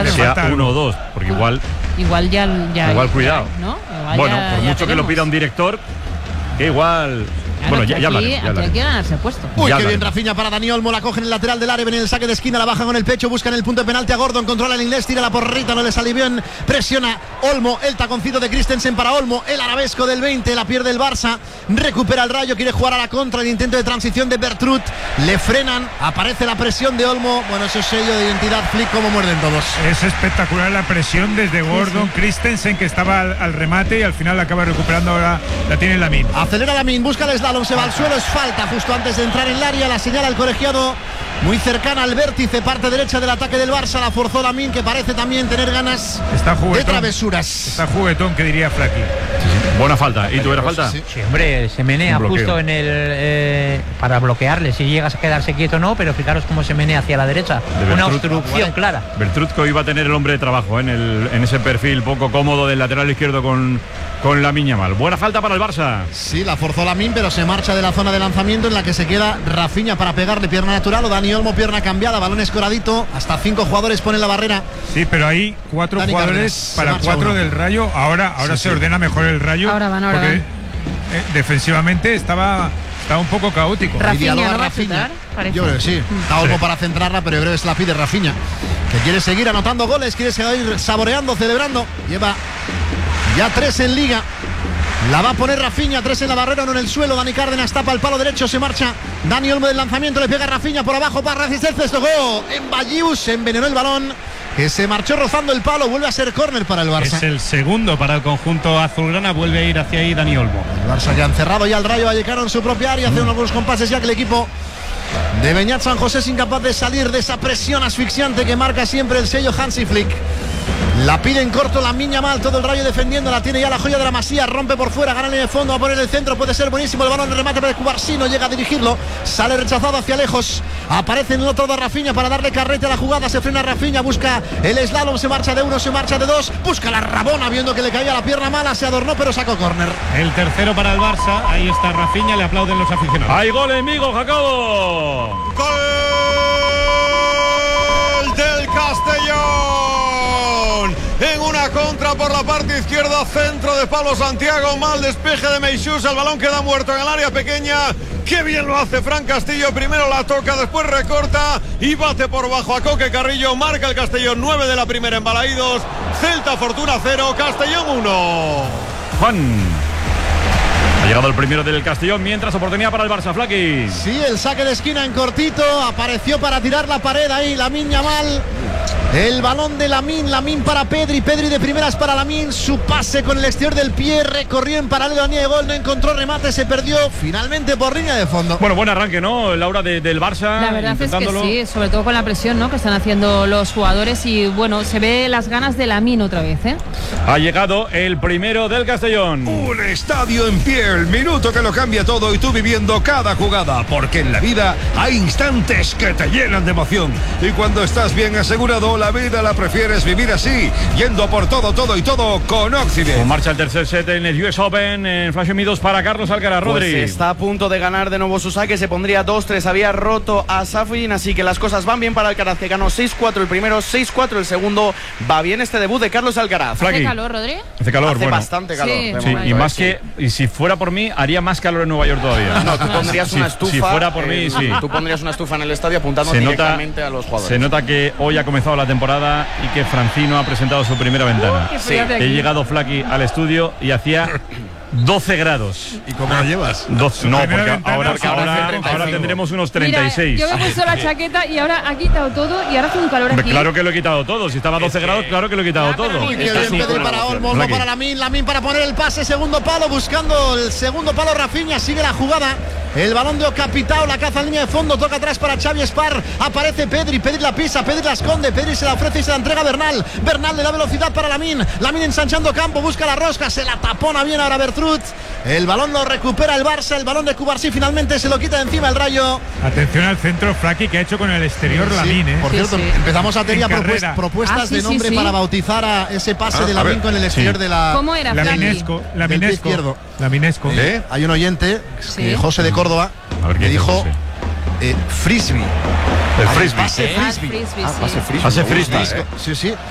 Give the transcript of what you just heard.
Claro. Que sea 1 o 2, porque igual cuidado. ¿no? Bueno, por mucho que lo pida un director, que igual. Claro, bueno, ya hablaremos. Aquí hay que ganarse el puesto. Uy, qué bien Rafinha para Dani Olmo, la coge en el lateral del área, viene el saque de esquina, la baja con el pecho, busca en el punto de penalti a Gordon, controla el inglés, tira la porrita, no le sale bien, presiona Olmo, el taconcito de Christensen para Olmo, el arabesco del 20, la pierde el Barça, recupera el Rayo, quiere jugar a la contra, el intento de transición de Bertrut, le frenan, aparece la presión de Olmo, bueno, eso es sello de identidad, Flick, como muerden todos. Es espectacular la presión desde Gordon, Christensen, que estaba al remate y al final la acaba recuperando, ahora la tiene Lamine. Acelera Lamine, busca el slalom, se va al suelo, es falta justo antes de entrar en el área, la señala el colegiado muy cercana al vértice, parte derecha del ataque del Barça, la forzó Lamine, que parece también tener ganas de travesuras. Está juguetón, que diría Flaky. Sí. Buena falta. ¿Y tú era falta? Sí, hombre, se menea justo en el para bloquearle, si llegas a quedarse quieto no, pero fijaros cómo se menea hacia la derecha, una obstrucción clara. Bertrutko iba a tener el hombre de trabajo en ese perfil poco cómodo del lateral izquierdo con Lamine Yamal. Buena falta para el Barça. Sí, la forzó Lamine, pero se marcha de la zona de lanzamiento en la que se queda Rafinha para pegarle pierna natural, o Dani Olmo pierna cambiada, balón escoradito, hasta 5 jugadores ponen la barrera. Sí, pero hay 4 Dani jugadores Cárdenas, para 4 del Rayo. Ahora se ordena mejor el Rayo. Ahora van. Defensivamente estaba un poco caótico. Rafinha, ¿no va a chutar? Yo creo que sí. Está Olmo para centrarla, pero yo creo que se la pide Rafinha, que quiere seguir anotando goles, quiere seguir saboreando, celebrando. Lleva ya 3 en Liga. La va a poner Rafinha, 3 en la barrera, 1 en el suelo. Dani Cárdenas tapa el palo derecho, se marcha Dani Olmo del lanzamiento, le pega a Rafinha por abajo para resistencia, tocó en Ballius, se envenenó el balón, que se marchó rozando el palo, vuelve a ser córner para el Barça. Es el segundo para el conjunto azulgrana, vuelve a ir hacia ahí Dani Olmo. El Barça ya encerrado ya al Rayo Vallecano en su propia área, hace unos compases ya que el equipo de Beñat San José es incapaz de salir de esa presión asfixiante que marca siempre el sello Hansi Flick. La pide en corto Lamine Yamal, todo el Rayo defendiendo, la tiene ya la joya de la Masía, rompe por fuera, gana en el fondo, va a poner el centro, puede ser buenísimo, el balón de remate para Cubarsí, no llega a dirigirlo, sale rechazado hacia lejos, aparece en el otro de Rafinha para darle carrete a la jugada, se frena Rafinha, busca el slalom, se marcha de 1, se marcha de 2, busca la Rabona viendo que le caía la pierna mala, se adornó pero sacó córner. El tercero para el Barça, ahí está Rafinha, le aplauden los aficionados. ¡Hay gol en Vigo, Jacobo! ¡Gol del Castellón! En una contra por la parte izquierda, centro de Pablo Santiago, mal despeje de Meixús, el balón queda muerto en el área pequeña. Qué bien lo hace Fran Castillo, primero la toca, después recorta y bate por bajo a Coque Carrillo, marca el Castellón, 9 de la primera en Balaídos, Celta Fortuna 0, Castellón 1. Juan. Ha llegado el primero del Castellón, mientras oportunidad para el Barça, Flaky. Sí, el saque de esquina en cortito, apareció para tirar la pared ahí Lamine Yamal. El balón de Lamine para Pedri de primeras para Lamine, su pase con el exterior del pie, recorrió en paralelo a línea de gol, no encontró remate, se perdió finalmente por línea de fondo. Bueno, buen arranque, ¿no, Laura, del Barça? La verdad es que sí, sobre todo con la presión, ¿no?, que están haciendo los jugadores, y bueno, se ve las ganas de Lamine otra vez, ¿eh? Ha llegado el primero del Castellón. Un estadio en pie, el minuto que lo cambia todo y tú viviendo cada jugada, porque en la vida hay instantes que te llenan de emoción, y cuando estás bien asegurado, la vida la prefieres vivir así, yendo por todo y todo con Occident. Con marcha el tercer set en el US Open, en Flash Unidos para Carlos Alcaraz. Rodri. Pues está a punto de ganar de nuevo su saque, se pondría 2-3, había roto a Safin, así que las cosas van bien para Alcaraz, que ganó 6-4 el primero, 6-4 el segundo. Va bien este debut de Carlos Alcaraz. ¿Hace calor, Rodri? Hace calor, Hace bastante calor. Sí, y más que, y si fuera por mí, haría más calor en Nueva York todavía. No, tú pondrías una estufa. Si fuera por mí, sí. Tú pondrías una estufa en el estadio apuntando directamente a los jugadores. Se nota que hoy ha comenzado la temporada y que Francino ha presentado su primera ventana. Sí. He llegado, Flaky, al estudio y hacía 12 grados. ¿Y cómo lo llevas? 12, no, porque ahora tendremos unos 36. Mira, yo me he puesto la chaqueta y ahora ha quitado todo y ahora hace un calor aquí. Claro que lo he quitado todo. Si estaba a 12 grados, claro que lo he quitado todo. Uy, qué bien Pedri para Olmo, Olmo para Lamine para poner el pase, segundo palo, buscando el segundo palo Rafinha, sigue la jugada. El balón de Ocapitao, la caza en línea de fondo, toca atrás para Xavi Espar, aparece Pedri la pisa, Pedri la esconde, Pedri se la ofrece y se la entrega a Bernal le da velocidad para Lamine ensanchando campo, busca la rosca, se la tapona bien ahora Bertrut, el balón lo recupera el Barça, el balón de Cubarsí finalmente se lo quita de encima el Rayo. Atención al centro, Flaky, que ha hecho con el exterior Lamine. Por cierto, empezamos a tener propuestas de nombre para bautizar a ese pase de Lamine con el exterior de la... ¿Cómo era, Laminesco. Hay un oyente, José de Córdoba, que dijo frisbee. El frisbee. Pase frisbee. Pase frisbee. Sí.